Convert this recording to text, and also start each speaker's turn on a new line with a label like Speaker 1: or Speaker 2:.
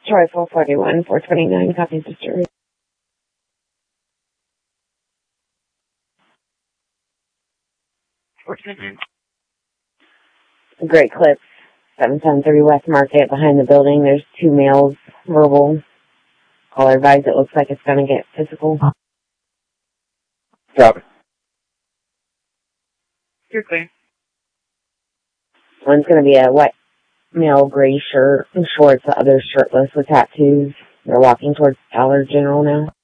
Speaker 1: Troy 441, 429, copies distributed. Great Clips, 773 West Market, behind the building. There's two males, verbal. Caller advised it looks like it's going to get physical.
Speaker 2: Copy.
Speaker 3: You're clear.
Speaker 1: One's going to be a white male gray shirt and shorts, the other shirtless with tattoos. They're walking towards Dollar General now.